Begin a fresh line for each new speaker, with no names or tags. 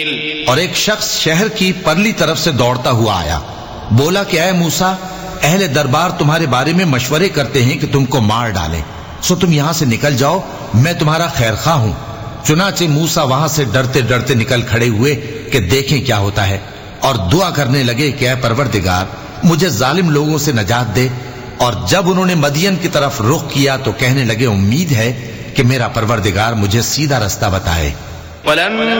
और एक शख्स शहर की परली तरफ से दौड़ता हुआ आया, बोला कि ऐ मूसा, अहले दरबार तुम्हारे बारे में मशवरे करते हैं कि तुमको मार डालें, सो तुम यहां से निकल जाओ, मैं तुम्हारा खैरखा हूं। चुनाचे मूसा वहां से डरते डरते निकल खड़े हुए कि देखें क्या होता है, और दुआ करने लगे कि ऐ परवरदिगार, मुझे जालिम लोगों से नजात दे। और जब उन्होंने मदियन की तरफ रुख किया तो कहने लगे, उम्मीद है कि मेरा परवरदिगार मुझे सीधा रास्ता बताए।